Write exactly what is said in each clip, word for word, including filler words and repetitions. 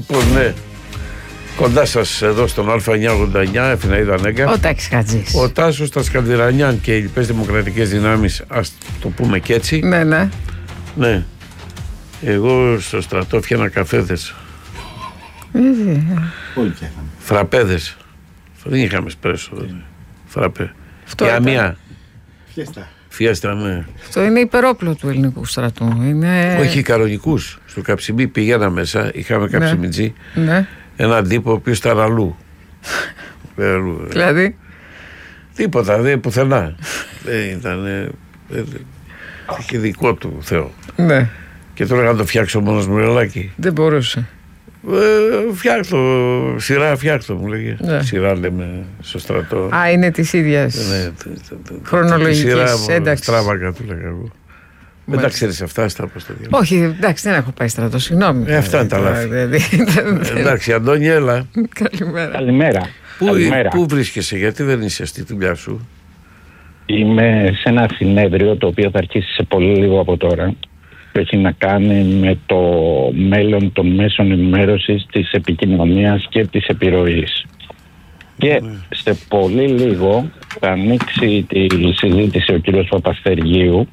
Λοιπόν, ναι. Κοντά σας εδώ στον Α εννιακόσια ογδόντα εννιά, Εφηναίδα Νέγκα. Ο Τάκης Χατζής. Ο Τάσος, τα Σκανδινανιάν και οι λοιπές δημοκρατικές δυνάμεις, ας το πούμε και έτσι. Ναι, ναι. Ναι. Εγώ στο στρατό φτιάνα καφέδες. Όλοι φτιάχναμε. Φραπέδες. Δεν είχαμε σπρέσο. Φραπέ. Αυτό Για ήταν. μία. Φιέστα. Φιέστα, ναι. Αυτό είναι υπερόπλο του ελληνικού στρατού. Είναι... Όχι κανονικούς. Στο Καψιμί πηγαίνα μέσα, είχαμε καψιμιτζή. Ναι. Έναν τύπο ο οποίος ήταν αλλού. αλλού. Δηλαδή. Τίποτα, δεν πουθενά. Δεν ήταν. Ε, ε, είχε δικό του Θεό. Ναι. Και τώρα να το φτιάξω μόνος μου, ρελάκι. Δεν μπορούσε. Ε, φτιάχτω, σειρά φτιάχτω μου λέγε. Ναι. Σειρά λέμε στο στρατό. Α, είναι της ίδιας Ναι, χρονολογικής ένταξης. Στράβακα του λέγα εγώ. Δεν τα ξέρεις αυτά, στα πώς τα διάλογα. Όχι, εντάξει, δεν έχω πάει στρατό, συγγνώμη. Ε, αυτά είναι τα λάθη. Ε, εντάξει, Αντώνη, έλα. Καλημέρα. Καλημέρα. Πού, Καλημέρα. πού βρίσκεσαι, γιατί δεν είσαι στη δουλειά σου? Είμαι σε ένα συνέδριο το οποίο θα αρχίσει σε πολύ λίγο από τώρα. που έχει να κάνει με το μέλλον των μέσων ενημέρωσης, της επικοινωνίας και της επιρροής. Και σε πολύ λίγο θα ανοίξει τη συζήτηση ο κύριος Παπαστεργίου.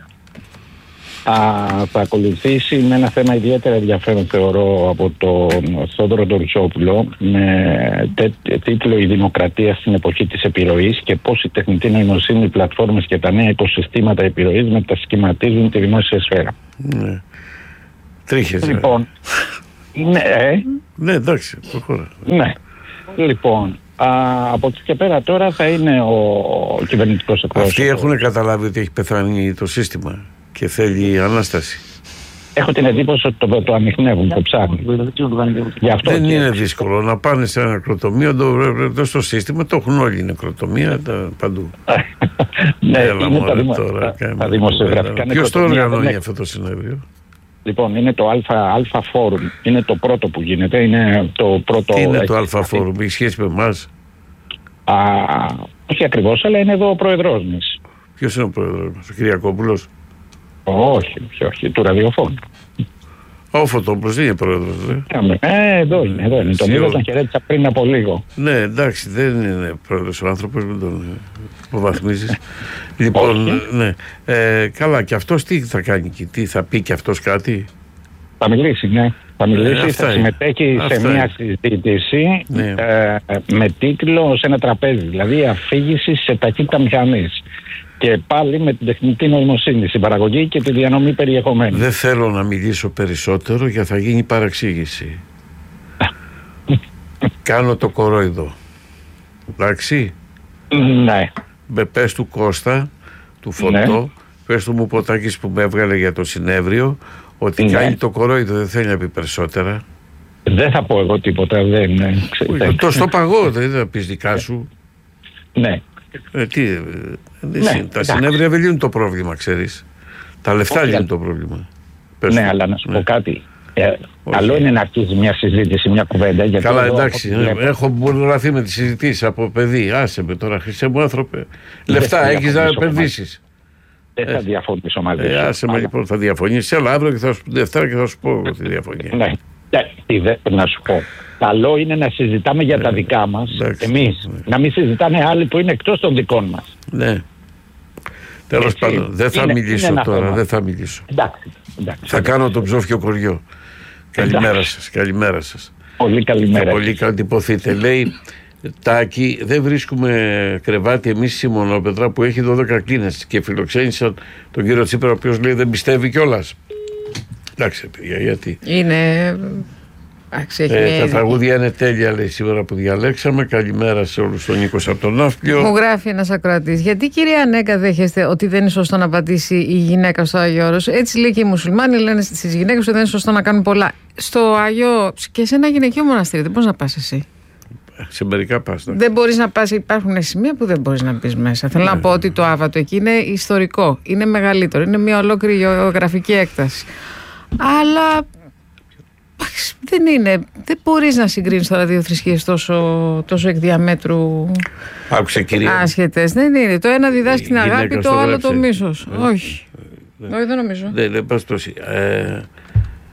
Α, θα ακολουθήσει με ένα θέμα ιδιαίτερα ενδιαφέρον, θεωρώ, από τον Θόδωρο Ντορτσόπουλο, με τέ, τίτλο «Η δημοκρατία στην εποχή της επιρροής και πώς η τεχνητή νοημοσύνη, οι πλατφόρμες και τα νέα οικοσυστήματα επιρροής μετασχηματίζουν τη δημόσια σφαίρα». Ναι. Τρίχες. Λοιπόν, ναι, ε, ναι, εντάξει, προχώρα. ναι. Λοιπόν, α, από εκεί και πέρα τώρα θα είναι ο κυβερνητικός εκπρόσωπος. Αυτοί έχουν καταλάβει ότι έχει πεθάνει το σύστημα και θέλει ανάσταση. Έχω την εντύπωση ότι το, το ανιχνεύουν, το ψάχνουν. Γι' αυτό δεν και... είναι δύσκολο να πάνε σε ένα νεκροτομείο, το, το, στο σύστημα το έχουν όλοι οι νεκροτομεία τα, παντού. ναι, Έλα, είναι μωρέ, τα, δημο... τώρα, τα, τα δημοσιογραφικά. Ποιος το οργανώνει είναι... αυτό το συνέδριο? Λοιπόν, είναι το Αλφα Φόρουμ. Είναι το πρώτο που γίνεται. Είναι το πρώτο. Τι είναι το Αλφα Φόρουμ, έχει σχέση με εμάς? Όχι ακριβώς, αλλά είναι εδώ ο πρόεδρός μας. Ποιος είναι ο πρόεδρος μας, ο Κυριακόπουλος? Όχι, όχι, όχι, του ραδιοφώνου. Ο Φωτόπουλος δεν είναι πρόεδρος, δε. Ε, εδώ είναι, εδώ είναι. Τον είδα, τον χαιρέτησα πριν από λίγο. Ναι, εντάξει, δεν είναι πρόεδρος ο άνθρωπος, μην τον υποβαθμίζεις. Λοιπόν, ναι. Ε, καλά, και αυτός τι θα κάνει εκεί, τι θα πει και αυτός κάτι? Θα μιλήσει, ναι. Θα μιλήσει, ε, θα συμμετέχει αυτά σε μια είναι. συζήτηση ναι. ε, με τίτλο σε ένα τραπέζι, δηλαδή αφήγηση σε ταχύτητα μηχανής. Και πάλι με την τεχνητή νοημοσύνη, στην παραγωγή και τη διανομή περιεχομένου. Δεν θέλω να μιλήσω περισσότερο γιατί θα γίνει παραξήγηση. Κάνω το κορόιδο. Εντάξει. Ναι. Με πες του Κώστα, του Φωτό, ναι. Πες του μου Ποτάκης που με έβγαλε για το συνέδριο, ότι ναι. κάνει το κορόιδο, δεν θέλει να πει περισσότερα. Δεν θα πω εγώ τίποτα, δεν είναι. Το στο παγό, δεν θα πεις δικά σου. Ναι. Ε, τι, ε, ναι, τα συνέδρια δεν λύνουν το πρόβλημα, ξέρεις. Τα λεφτά Όχι, λύνουν το πρόβλημα. Πες ναι, του. Αλλά να σου ναι. πω κάτι. Ε, καλό είναι να αρχίσει μια συζήτηση, μια κουβέντα. Γιατί καλά, εντάξει. Βλέπω... Έχω μπουρλαθεί με τις συζητήσεις από παιδί. Άσε με τώρα, χρυσέ μου άνθρωπε. Λεφτά έχεις να επενδύσεις. Δεν θα διαφωνήσω μαζί σου. Ε, άσε με λοιπόν, θα διαφωνήσεις. Έλα αύριο και θα σου Δευτέρα και θα σου πω τη διαφωνία. Ναι, να σου πω. Καλό είναι να συζητάμε για τα δικά μας, εμείς. Να μην συζητάνε άλλοι που είναι εκτός των δικών μας. Ναι. Τέλος πάντων, δεν θα είναι, μιλήσω είναι τώρα, δεν θα μιλήσω. Εντάξει, εντάξει. Θα κάνω τον ψόφιο κοριό. Καλημέρα σας, καλημέρα σας. Πολύ καλημέρα. Και πολύ καλτυπωθείτε. Λέει, Τάκη, δεν βρίσκουμε κρεβάτι εμείς στη Μονόπετρα που έχει δώδεκα κλίνες και φιλοξένησαν τον κύριο Τσίπρα, ο οποίος λέει δεν πιστεύει κιόλας. Εντάξει, παιδιά, γιατί. Είναι... Ε, τα τραγούδια είναι τέλεια, λέει, σήμερα που διαλέξαμε. Καλημέρα σε όλους, τον Νίκο από τον Ναύπλιο. Μου γράφει ένας ακροατής. Γιατί, κυρία Νέκα, δέχεστε ότι δεν είναι σωστό να πατήσει η γυναίκα στο Άγιο Όρος? Έτσι λέει και οι μουσουλμάνοι, λένε στις γυναίκες ότι δεν είναι σωστό να κάνουν πολλά. Στο Άγιο, και σε ένα γυναικείο μοναστήρι, δεν μπορείς να πας εσύ. Σε μερικά πας. Δεν μπορείς να πας, υπάρχουν σημεία που δεν μπορείς να μπεις μέσα. Θέλω να πω ότι το Άβατο εκεί είναι ιστορικό, είναι μεγαλύτερο, είναι μια ολόκληρη γεωγραφική έκταση. Αλλά. Δεν είναι, δεν μπορείς να συγκρίνεις τώρα δύο θρησκείες τόσο, τόσο εκ διαμέτρου άσχετες. Δεν είναι. Το ένα διδάσκει την αγάπη, το άλλο το μίσος. Ε, Όχι. Ε, Όχι, δεν νομίζω. Δεν είναι παστόση. Ε,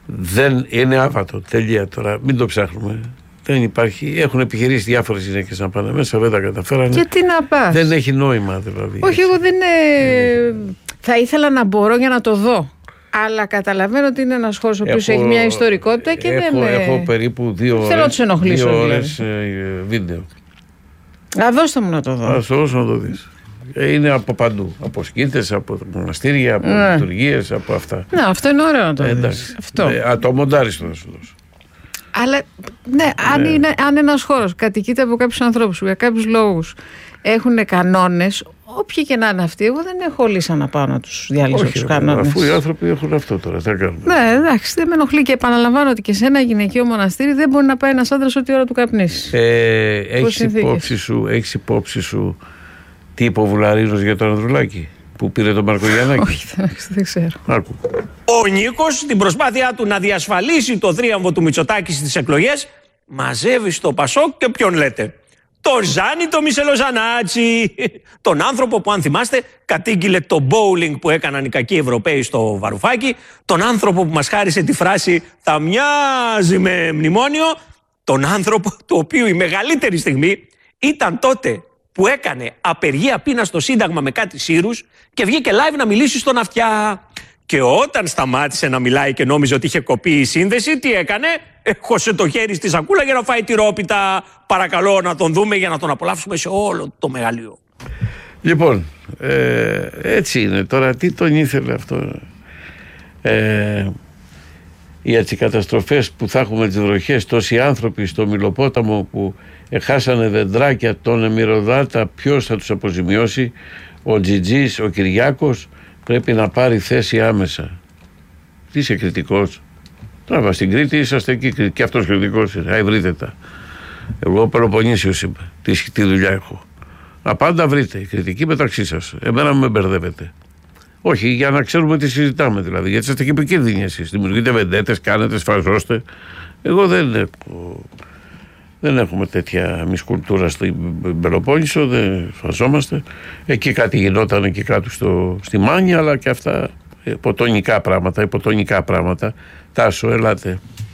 Δεν είναι άβατο. Τελεία τώρα. Μην το ψάχνουμε. Δεν υπάρχει. Έχουν επιχειρήσει διάφορες γυναίκες να πάνε μέσα, δεν τα καταφέρανε. Και τι να πας. Δεν έχει νόημα δηλαδή. Όχι, εγώ δεν είναι. Θα ήθελα να μπορώ για να το δω. Αλλά καταλαβαίνω ότι είναι ένας χώρος ο οποίος έχει μια ιστορικότητα και έχω, δεν. Έχω περίπου δύο θέλω ώρες, να τους δύο δηλαδή. ώρες ε, βίντεο. Α, δώστε μου να το δω. Α, το δώσω να το δεις. Είναι από παντού. Από σκήτες, από μοναστήρια, από ναι. λειτουργίες, από αυτά. Ναι, αυτό είναι ωραίο να το ε, δεις. Αυτό. Ε, α, το μοντάρεις το να σου δώσω. Αλλά ναι, αν, ναι. Είναι, αν ένας χώρος κατοικείται από κάποιους ανθρώπους που για κάποιους λόγους έχουν κανόνες, όποιοι και να είναι αυτοί, εγώ δεν έχω λύσα να πάω να τους διαλύσω τους κανόνες. Αφού οι άνθρωποι έχουν αυτό τώρα, τι να κάνουμε. Ναι, εντάξει, δεν με ενοχλεί και επαναλαμβάνω ότι και σε ένα γυναικείο μοναστήρι δεν μπορεί να πάει ένας άντρας ό,τι ώρα του καπνίσει. Ε, έχεις υπόψη σου, έχεις υπόψη σου τι είπε ο Βουλαρίνος για τον Ανδρουλάκη που πήρε τον Μαρκογιαννάκη. Όχι, δεν ξέρω. Άκου. Ο Νίκος, στην προσπάθειά του να διασφαλίσει το θρίαμβο του Μητσοτάκη στις εκλογές, μαζεύει στο Πασόκ και ποιον λέτε? Το Ζάνι το Μισελοζανάτσι. Τον άνθρωπο που, αν θυμάστε, κατήγγειλε το bowling που έκαναν οι κακοί Ευρωπαίοι στο Βαρουφάκι. Τον άνθρωπο που μας χάρισε τη φράση «θα μοιάζει με μνημόνιο». Τον άνθρωπο του οποίου η μεγαλύτερη στιγμή ήταν τότε που έκανε απεργία πείνα στο Σύνταγμα με κάτι σύρους και βγήκε live να μιλήσει στον αυτιά. Και όταν σταμάτησε να μιλάει και νόμιζε ότι είχε κοπεί η σύνδεση, τι έκανε? Έχωσε το χέρι στη σακούλα για να φάει τυρόπιτα. Παρακαλώ να τον δούμε για να τον απολαύσουμε σε όλο το μεγαλείο. Λοιπόν, ε, έτσι είναι τώρα. Τι τον ήθελε αυτό? Ε, οι καταστροφές που θα έχουμε, τις βροχές, τόσοι άνθρωποι στο Μιλοπόταμο που χάσανε δεντράκια, τον Εμμυροδάτα, ποιος θα τους αποζημιώσει? Ο Τζιτζής, ο Κυριάκος πρέπει να πάρει θέση άμεσα. Τι είσαι κριτικός? Τράβα στην Κρήτη, είσαστε εκεί και αυτός κριτικός είναι. Άι, βρείτε τα. Εγώ Πελοποννήσιος είμαι. Τι, τι δουλειά έχω? Να πάντα βρείτε. Η κριτική μεταξύ σας. Εμένα με μπερδεύετε. Όχι, για να ξέρουμε τι συζητάμε δηλαδή. Γιατί είστε και επικίνδυνοι εσείς. Δημιουργείτε βεντέτες, κάνετε, σφαζώστε. Εγώ δεν έχω. Δεν έχουμε τέτοια εμείς κουλτούρα στην Πελοπόννησο, δεν σφαζόμαστε. Εκεί κάτι γινόταν εκεί κάτω στο, στη Μάνια, αλλά και αυτά υποτονικά πράγματα, υποτονικά πράγματα. Τάσο, ελάτε.